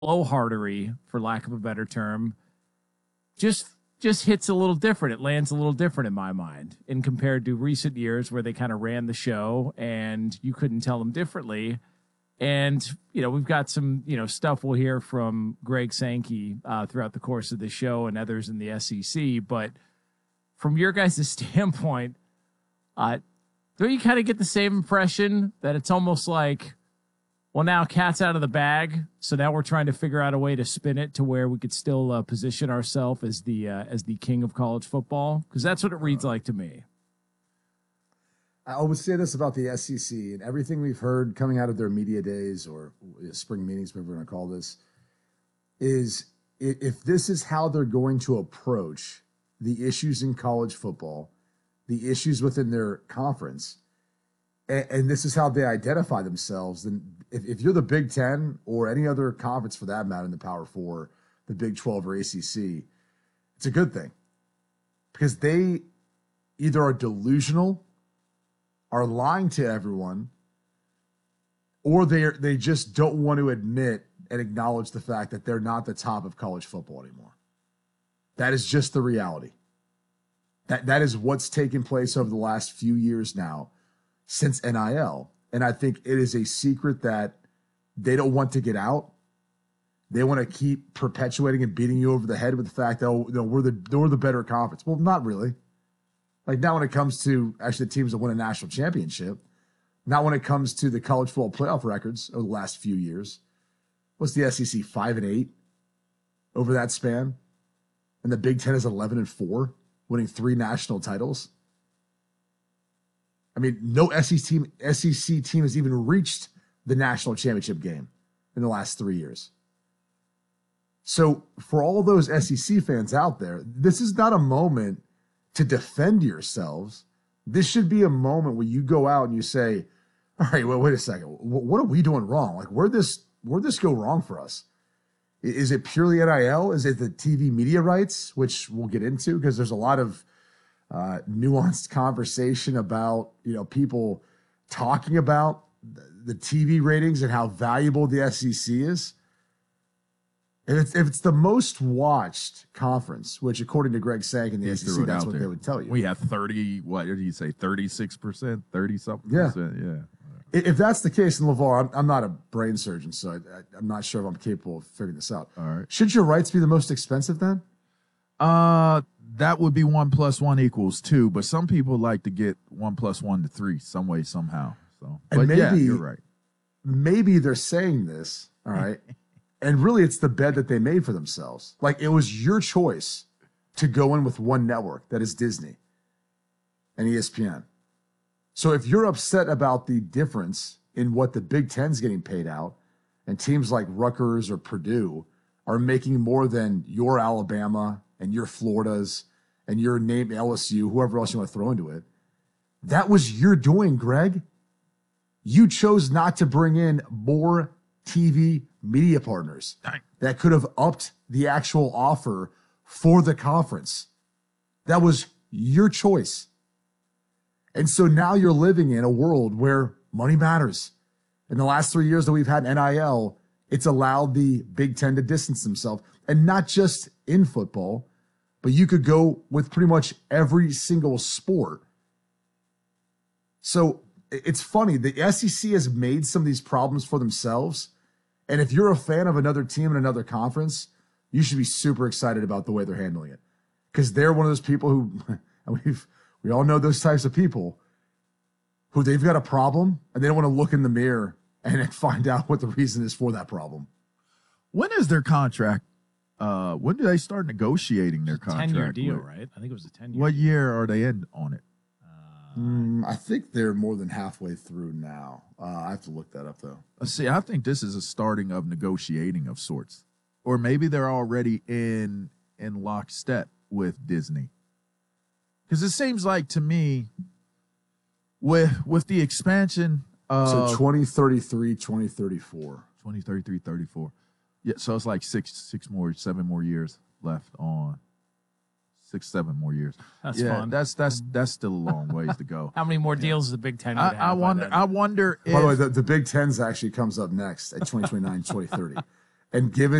blowhardery, for lack of a better term, just hits a little different. It lands a little different in my mind in compared to recent years where they kind of ran the show and you couldn't tell them differently. And, we've got some, stuff we'll hear from Greg Sankey throughout the course of the show and others in the SEC. But from your guys' standpoint, don't you kind of get the same impression that it's almost like, well, now cat's out of the bag, so now we're trying to figure out a way to spin it to where we could still position ourselves as the king of college football? Because that's what it reads like to me. I would say this about the SEC and everything we've heard coming out of their media days or spring meetings, whatever we're going to call this, is if this is how they're going to approach the issues in college football, the issues within their conference, and this is how they identify themselves, then if you're the Big Ten or any other conference for that matter in the Power Four, the Big 12 or ACC, it's a good thing because they either are delusional, are lying to everyone, or they just don't want to admit and acknowledge the fact that they're not the top of college football anymore. That is just the reality. That is what's taken place over the last few years now since NIL. And I think it is a secret that they don't want to get out. They want to keep perpetuating and beating you over the head with the fact that we're the better conference. Well, not really. Like now when it comes to actually the teams that win a national championship, not when it comes to the college football playoff records over the last few years. What's the SEC 5-8 over that span? And the Big Ten is 11-4, winning 3 national titles. I mean, no SEC team has even reached the national championship game in the last 3 years. So for all those SEC fans out there, this is not a moment to defend yourselves. This should be a moment where you go out and you say, all right, well, wait a second. What are we doing wrong? Like, where'd this go wrong for us? Is it purely NIL? Is it the TV media rights, which we'll get into because there's a lot of nuanced conversation about, people talking about the TV ratings and how valuable the SEC is. If it's the most watched conference, which according to Greg Sankey in the SEC, that's what they would tell you. We have what did he say, 36%, 30-something%? Yeah. If that's the case in LeVar, I'm not a brain surgeon, so I'm not sure if I'm capable of figuring this out. All right. Should your rights be the most expensive then? That would be 1 + 1 = 2, but some people like to get 1 + 1 to 3 some way, somehow. So, but maybe, you're right. Maybe they're saying this, all right, and really it's the bed that they made for themselves. Like it was your choice to go in with one network, that is Disney and ESPN. So if you're upset about the difference in what the Big Ten's getting paid out and teams like Rutgers or Purdue are making more than your Alabama and your Floridas and your name LSU, whoever else you want to throw into it, that was your doing, Greg. You chose not to bring in more TV media partners that could have upped the actual offer for the conference. That was your choice. And so now you're living in a world where money matters. In the last 3 years that we've had NIL, it's allowed the Big Ten to distance themselves. And not just in football, but you could go with pretty much every single sport. So it's funny. The SEC has made some of these problems for themselves. And if you're a fan of another team in another conference, you should be super excited about the way they're handling it. Because they're one of those people who, we all know those types of people who they've got a problem and they don't want to look in the mirror and find out what the reason is for that problem. When is their contract? When do they start negotiating their contract? 10-year deal, right? I think it was a 10-year. What year are they in on it? I think they're more than halfway through now. I have to look that up, though. See, I think this is a starting of negotiating of sorts. Or maybe they're already in lockstep with Disney. Because it seems like to me, with the expansion of... So 2033, 2034. 2033, 34. Yeah, so it's like 7 more years left on. 6-7 more years. That's fun. That's still a long ways to go. How many more deals does the Big Ten have? I wonder if... By the way, the Big Ten's actually comes up next at 2029, 2030. and given